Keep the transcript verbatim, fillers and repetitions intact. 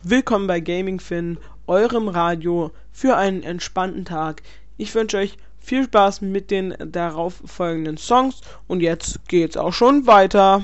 willkommen bei GamingFin, eurem Radio für einen entspannten Tag. Ich wünsche euch viel Spaß mit den darauf folgenden Songs und jetzt geht's auch schon weiter.